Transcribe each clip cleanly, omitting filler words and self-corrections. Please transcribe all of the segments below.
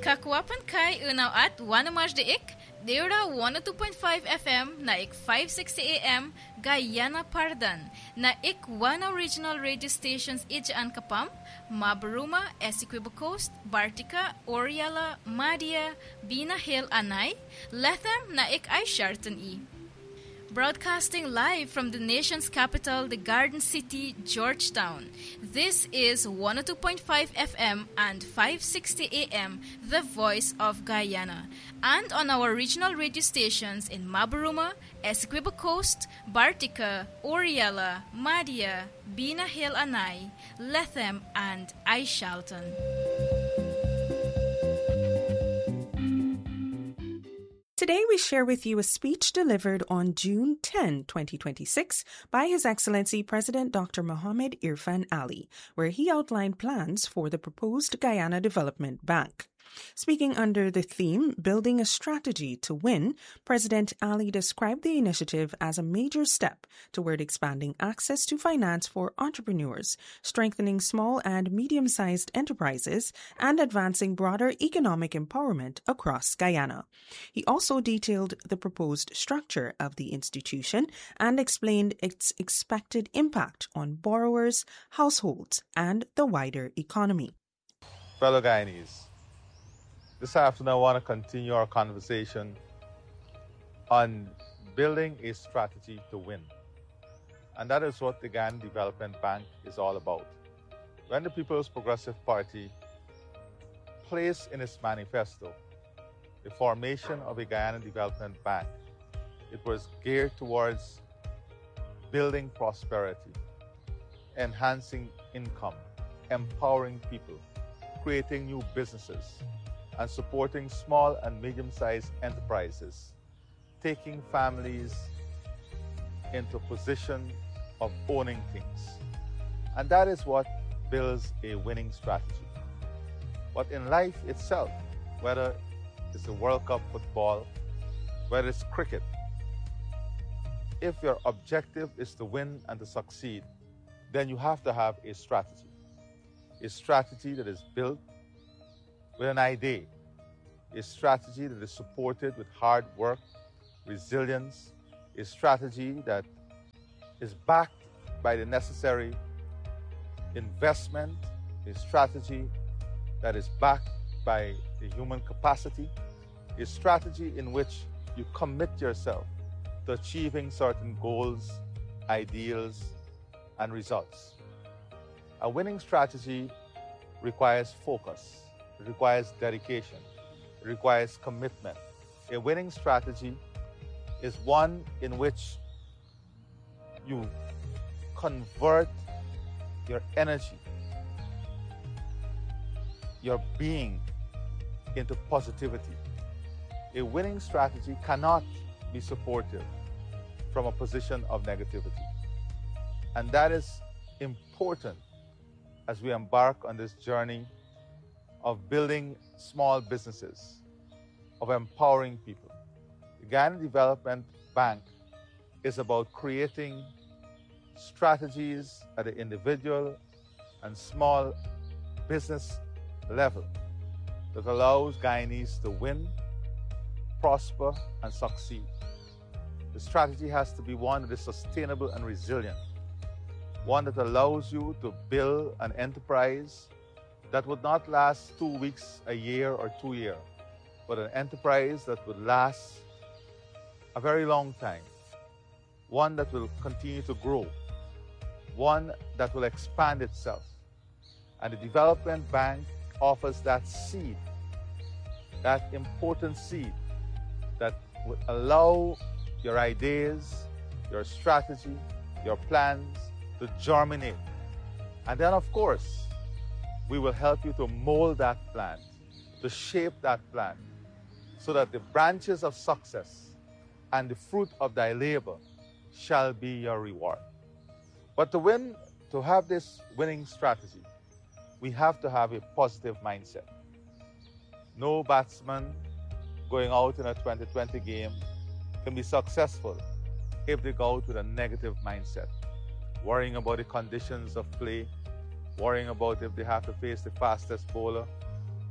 Kakwapan Kai unaw at wanamaj de ik, Deura 102.5 FM na ik 560 AM Guyana Pardan na ik wana regional radio stations ijaan kapam, Mabaruma, Essequibo Coast, Bartica, Oriala, Madia, Bina Hill Anay, Lethem na ik ay Sharton E. Broadcasting live from the nation's capital, the Garden City, Georgetown. This is 102.5 FM and 560 AM, the voice of Guyana. And on our regional radio stations in Mabaruma, Essequibo Coast, Bartica, Oriala, Madia, Bina Hill Anay, Lethem, and Aishalton. Today we share with you a speech delivered on June 10, 2026 by His Excellency President Dr. Mohamed Irfan Ali, where he outlined plans for the proposed Guyana Development Bank. Speaking under the theme, Building a Strategy to Win, President Ali described the initiative as a major step toward expanding access to finance for entrepreneurs, strengthening small and medium-sized enterprises, and advancing broader economic empowerment across Guyana. He also detailed the proposed structure of the institution and explained its expected impact on borrowers, households, and the wider economy. Fellow Guyanese, this afternoon I want to continue our conversation on building a strategy to win. And that is what the Guyana Development Bank is all about. When the People's Progressive Party placed in its manifesto the formation of a Guyana Development Bank, it was geared towards building prosperity, enhancing income, empowering people, creating new businesses, and supporting small and medium-sized enterprises, taking families into position of owning things. And that is what builds a winning strategy. But in life itself, whether it's the World Cup football, whether it's cricket, if your objective is to win and to succeed, then you have to have a strategy that is built with an idea, a strategy that is supported with hard work, resilience, a strategy that is backed by the necessary investment, a strategy that is backed by the human capacity, a strategy in which you commit yourself to achieving certain goals, ideals, and results. A winning strategy requires focus, it requires dedication, it requires commitment. A winning strategy is one in which you convert your energy, your being into positivity. A winning strategy cannot be supported from a position of negativity. And that is important as we embark on this journey of building small businesses, of empowering people. The Guyana Development Bank is about creating strategies at the individual and small business level that allows Guyanese to win, prosper, and succeed. The strategy has to be one that is sustainable and resilient, one that allows you to build an enterprise that would not last 2 weeks, a year, or 2 years, but an enterprise that would last a very long time, one that will continue to grow, one that will expand itself. And the Development Bank offers that seed, that important seed that would allow your ideas, your strategy, your plans to germinate. And then, of course, we will help you to mold that plan, to shape that plan, so that the branches of success and the fruit of thy labor shall be your reward. But to win, to have this winning strategy, we have to have a positive mindset. No batsman going out in a 2020 game can be successful if they go out with a negative mindset, worrying about the conditions of play, worrying about if they have to face the fastest bowler,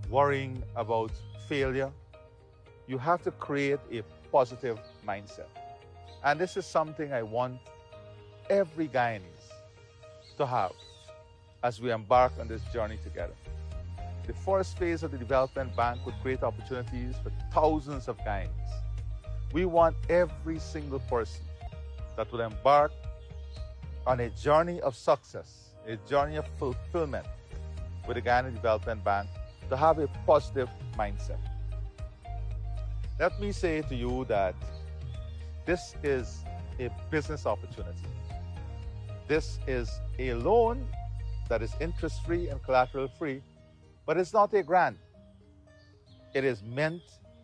worrying about failure. You have to create a positive mindset. And this is something I want every Guyanese to have as we embark on this journey together. The first phase of the Development Bank would create opportunities for thousands of Guyanese. We want every single person that will embark on a journey of success, a journey of fulfillment with the Guyana Development Bank to have a positive mindset. Let me say to you that this is a business opportunity. This is a loan that is interest-free and collateral-free, but it's not a grant. It is meant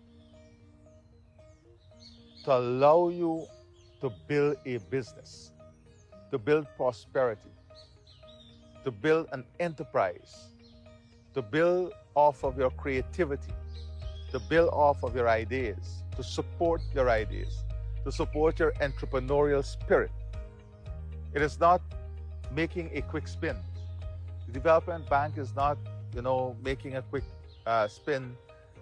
to allow you to build a business, to build prosperity, to build an enterprise, to build off of your creativity, to build off of your ideas, to support your ideas, to support your entrepreneurial spirit. It is not making a quick spin. The Development Bank is not, making a quick spin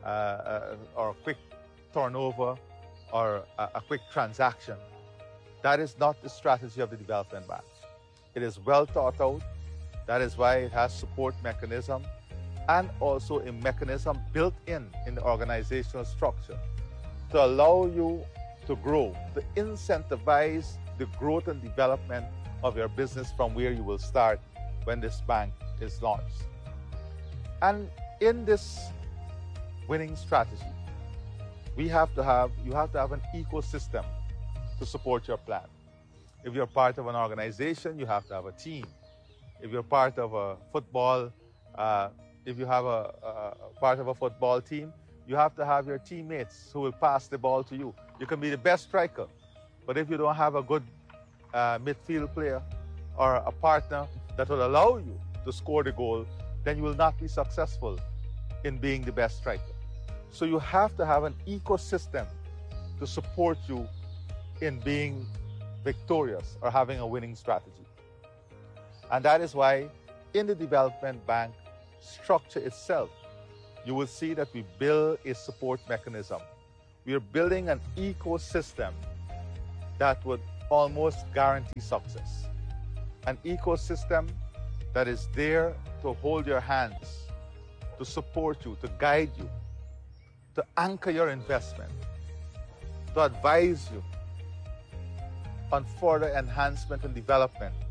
or a quick turnover or a quick transaction. That is not the strategy of the Development Bank. It is well thought out. That is why it has support mechanism and also a mechanism built in the organizational structure to allow you to grow, to incentivize the growth and development of your business from where you will start when this bank is launched. And in this winning strategy, you have to have an ecosystem to support your plan. If you're part of an organization, you have to have a team. If you're part of a football, if you have a part of a football team, you have to have your teammates who will pass the ball to you. You can be the best striker, but if you don't have a good midfield player or a partner that will allow you to score the goal, then you will not be successful in being the best striker. So you have to have an ecosystem to support you in being victorious or having a winning strategy. And that is why in the Development Bank structure itself, you will see that we build a support mechanism. We are building an ecosystem that would almost guarantee success. An ecosystem that is there to hold your hands, to support you, to guide you, to anchor your investment, to advise you on further enhancement and development